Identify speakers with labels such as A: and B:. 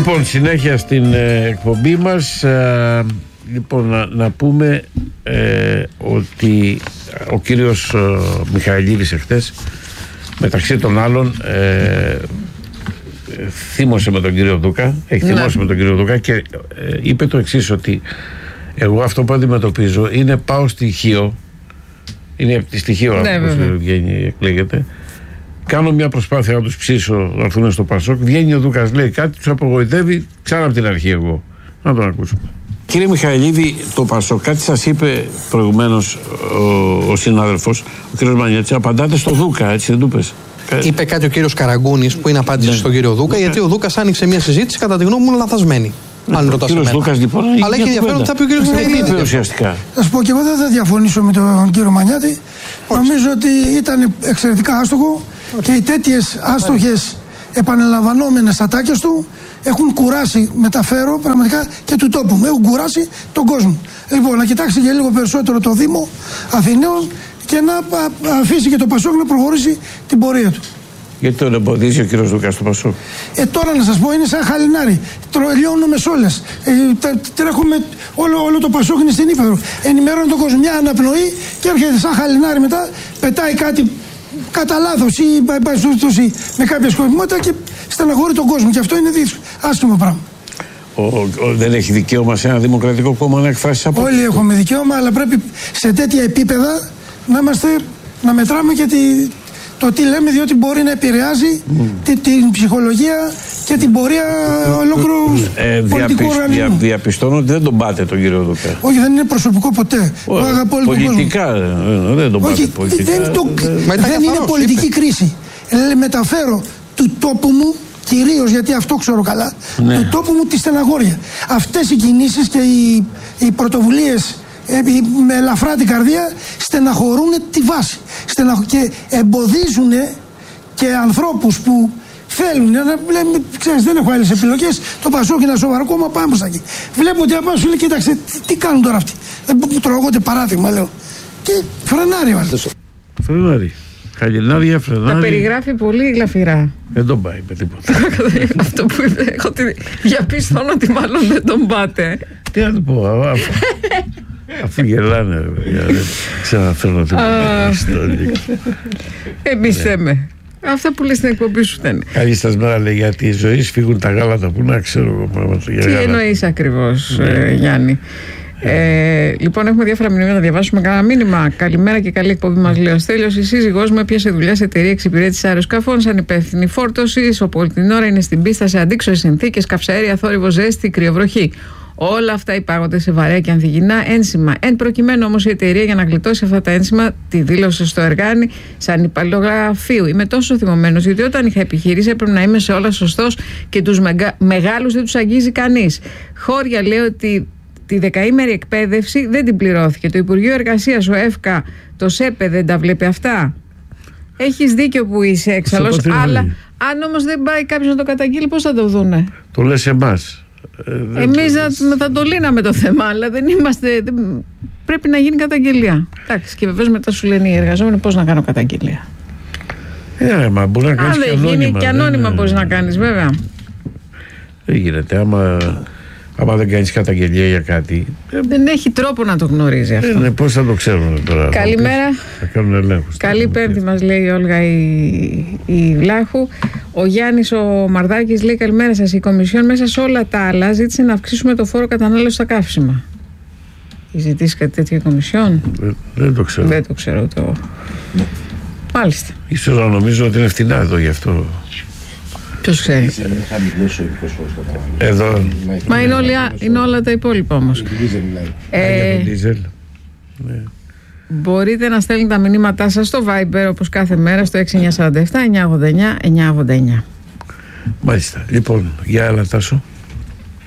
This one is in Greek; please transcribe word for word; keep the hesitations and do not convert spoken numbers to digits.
A: Λοιπόν, συνέχεια στην ε, εκπομπή μας. Ε, λοιπόν, να, να πούμε ε, ότι ο κύριος ε, Μιχαηλίδης εχθές, μεταξύ των άλλων, ε, θύμωσε με τον κύριο Δούκα, έχει θυμώσει με τον κύριο Δούκα και ε, είπε το εξής, ότι εγώ αυτό που αντιμετωπίζω είναι πάω στοιχείο, είναι από τη στοιχείο, ναι, όπως βγαίνει, εκλέγεται. Κάνω μια προσπάθεια να τους ψήσω να έρθουν στο Πασόκ. Βγαίνει ο Δούκας, λέει κάτι, τους απογοητεύει ξανά από την αρχή εγώ. Να τον ακούσουμε. Κύριε Μιχαηλίδη, το Πασόκ, κάτι σας είπε προηγουμένως ο, ο συνάδελφος, ο κύριος Μανιέτση, απαντάτε στο Δούκα, έτσι δεν του πες?
B: Είπε κάτι ο κύριος Καραγκούνης που είναι απάντηση ναι. στον κύριο Δούκα, γιατί ο Δούκας άνοιξε μια συζήτηση κατά τη γνώμη μου λαθασμένη.
A: Ναι, αν ρωτάς εμένα. Δούκας, λοιπόν,
B: αλλά έχει ενδιαφέρον τι θα πει ο κύριος Μιχαηλίδης.
A: Ουσιαστικά.
C: Θα σου πω και εγώ δεν θα διαφωνήσω με τον κύριο Μανιάτη. Νομίζω ότι ήταν εξαιρετικά άστοχο και οι τέτοιες άστοχες επαναλαμβανόμενες ατάκες του έχουν κουράσει, μεταφέρω πραγματικά, και του τόπου μου. Έχουν κουράσει τον κόσμο. Λοιπόν, να κοιτάξει και λίγο περισσότερο το Δήμο Αθηναίων και να αφήσει και το Πασόκ να προχωρήσει την πορεία του.
A: Γιατί τον εμποδίζει ο κύριος Δούκας στο Πασόκ?
C: Ε, τώρα να σας πω, είναι σαν χαλινάρι. Λιώνουμε όλες. Ε, τρέχουμε, όλο, όλο το Πασόκ είναι στην ύπεθρο. Ενημερώνει τον κόσμο, μια αναπνοή και έρχεται σαν χαλινάρι μετά, πετάει κάτι κατά λάθος ή με κάποια σκοπιμότητα και στεναχωρεί τον κόσμο. Και αυτό είναι άσχημο πράγμα.
A: Ο, ο, δεν έχει δικαίωμα σε ένα δημοκρατικό κόμμα να εκφράσει από.
C: Όλοι έχουμε δικαίωμα, αλλά πρέπει σε τέτοια επίπεδα να είμαστε, να μετράμε και τη, το τι λέμε, διότι μπορεί να επηρεάζει mm. τη, την ψυχολογία και την πορεία ολόκληρου ε, πολιτικού οργανισμού. Δια,
A: διαπιστώνω ότι δεν τον πάτε τον κύριο Δούκα.
C: Όχι, δεν είναι προσωπικό ποτέ.
A: Ο, αγαπώ πολιτικά δεν, δεν τον πάτε.
C: Όχι, πολιτικά, δεν, το, δεν, δεν είναι πολιτική είπε. κρίση. Ε, μεταφέρω του τόπου μου, κυρίως γιατί αυτό ξέρω καλά, ναι. του τόπου μου τη στεναχώρια. Αυτές οι κινήσεις και οι, οι πρωτοβουλίες με ελαφρά την καρδία στεναχωρούν τη βάση Στεναχω... και εμποδίζουν και ανθρώπους που θέλουν να λέμε, ξέρεις, δεν έχω άλλες επιλογές, το Πασόκ είναι ένα σοβαρό κόμμα, πάμε προς τα εκεί. Βλέπω ότι απάνω σου λέει, κοίταξε, τι, τι κάνουν τώρα αυτοί, δεν μου τρώγονται παράδειγμα, λέω, και φρενάρει βάλε.
A: Φρενάρει. Χαλινάρια, φρενάρια.
D: Τα περιγράφει πολύ γλαφυρά.
A: Δεν τον πάει με τίποτα.
D: Αυτό που είπε, έχω τη διαπιστώνω ότι μάλλον δεν τον πάτε.
A: Τι να του πω, αφού, αφού γελάνε, δεν ξαναφέρνω τίποτα.
D: Εμείς θέμε. Αυτά που λες στην εκπομπή σου δεν είναι.
A: Καλή σας μέρα, λέει, γιατί η ζωή σφίγγουν τα γάλατα, που να ξέρω εγώ πράγματα.
D: Τι εννοείς ακριβώς, ε, Γιάννη? Ε, λοιπόν, έχουμε διάφορα μηνύματα να διαβάσουμε. Κάνα μήνυμα. Καλημέρα και καλή εκπομπή, μας λέει ο Στέλιος. Η σύζυγός μου έπιασε δουλειά σε εταιρεία εξυπηρέτησης αεροσκαφών σαν υπεύθυνη φόρτωσης. Όπου την ώρα είναι στην πίστα σε αντίξωες συνθήκες, καυσαέρια, θόρυβο, ζέστη, κρυοβροχή. Όλα αυτά υπάγονται σε βαρέα και ανθυγιεινά ένσημα. Εν προκειμένου όμως η εταιρεία, για να γλιτώσει αυτά τα ένσημα, τη δήλωσε στο εργάνι σαν υπαλληλογραφείου. Είμαι τόσο θυμωμένος, γιατί όταν είχα επιχειρήσει έπρεπε να είμαι σε όλα σωστός και τους μεγα... μεγάλους δεν τους αγγίζει κανείς. Χώρια, λέει, ότι τη δεκαήμερη εκπαίδευση δεν την πληρώθηκε. Το Υπουργείο Εργασίας, ο ΕΦΚΑ, το ΣΕΠΕ δεν τα βλέπει αυτά. Έχεις δίκιο που είσαι έξαλλος, αλλά αν όμως δεν πάει κάποιος να το καταγγείλει, πώς θα το δούνε?
A: Το λες εμάς.
D: Ε, Εμείς θα, θα το λύναμε το θέμα, αλλά δεν είμαστε. Δεν, πρέπει να γίνει καταγγελία. Εντάξει, και βεβαίως μετά σου λένε οι εργαζόμενοι πώς να κάνω καταγγελία.
A: Ε, μα μπορεί να κάνεις και ανώνυμα. Αν δεν γίνει
D: και ανώνυμα, μπορείς να κάνεις, βέβαια. Δεν
A: γίνεται. Άμα, άμα δεν κάνεις καταγγελία για κάτι.
D: Δεν έχει τρόπο να το γνωρίζει αυτό.
A: Ε, ναι, πώς θα το ξέρουν τώρα?
D: Καλημέρα.
A: Θα κάνουν ελέγχους.
D: Καλή Πέμπτη, μας λέει η Όλγα η, η Βλάχου. Ο Γιάννης ο Μαρδάκης λέει καλημέρα σας. Η Κομισιόν μέσα σε όλα τα άλλα ζήτησε να αυξήσουμε το φόρο κατανάλωσης στα καύσιμα. Ζητήσει κάτι τέτοιο η Κομισιόν?
A: Δεν, δεν το ξέρω.
D: Δεν το ξέρω το. Μάλιστα.
A: Ίσως να νομίζω ότι είναι φτηνά εδώ γι' αυτό.
D: Ποιος ξέρει.
A: Εδώ.
D: Μα είναι, όλοι, είναι όλα τα υπόλοιπα όμως.
A: Ε, ε,
D: μπορείτε να στέλνετε τα μηνύματά σας στο Viber όπως κάθε μέρα στο έξι εννιά τέσσερα επτά εννιά ογδόντα εννιά εννιά ογδόντα εννιά.
A: Μάλιστα. Λοιπόν, για άλλα Τάσο.